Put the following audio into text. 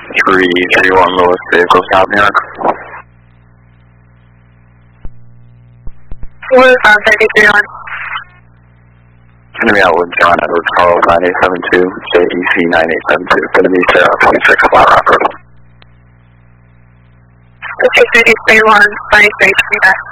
331 Lewis, vehicle stop New York. 331. Going to be Outwood John Edward Charles 9872, JEC 9872. Going to be 26 Flat Rock Road. Okay, 331, 93,